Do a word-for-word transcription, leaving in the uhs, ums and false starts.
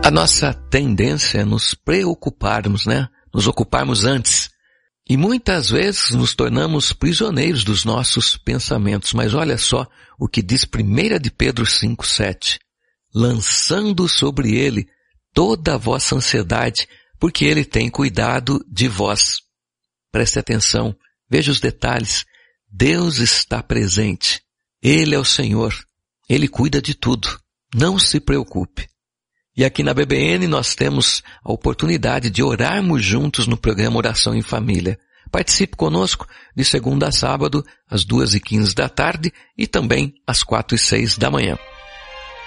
A nossa tendência é nos preocuparmos, né? Nos ocuparmos antes. E muitas vezes nos tornamos prisioneiros dos nossos pensamentos. Mas olha só o que diz primeira de Pedro cinco, sete. Lançando sobre ele toda a vossa ansiedade, porque ele tem cuidado de vós. Preste atenção, veja os detalhes. Deus está presente. Ele é o Senhor. Ele cuida de tudo. Não se preocupe. E aqui na B B N nós temos a oportunidade de orarmos juntos no programa Oração em Família. Participe conosco de segunda a sábado, às duas e quinze da tarde e também às quatro e seis da manhã.